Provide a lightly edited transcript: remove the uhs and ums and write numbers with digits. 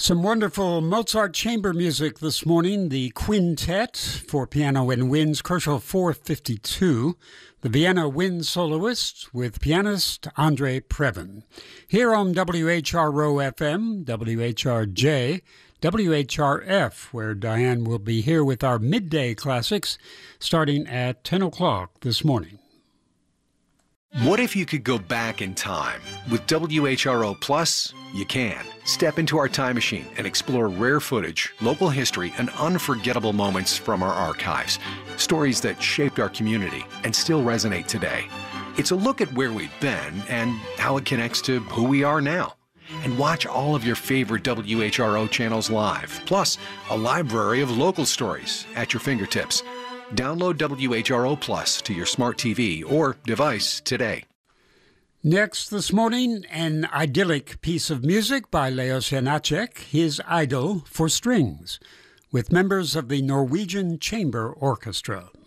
Some wonderful Mozart chamber music this morning. The Quintet for piano and winds, Kochel 452. The Vienna Wind Soloist with pianist Andre Previn. Here on WHRO FM, WHRJ, WHRF, where Diane will be here with our midday classics starting at 10 o'clock this morning. What if you could go back in time? With WHRO Plus, you can. Step into our time machine and explore rare footage, local history, and unforgettable moments from our archives. Stories that shaped our community and still resonate today. It's a look at where we've been and how it connects to who we are now. And watch all of your favorite WHRO channels live, plus a library of local stories at your fingertips. Download WHRO Plus to your smart TV or device today. Next this morning, an idyllic piece of music by Leos Janáček, his Idyll for strings, with members of the Norwegian Chamber Orchestra.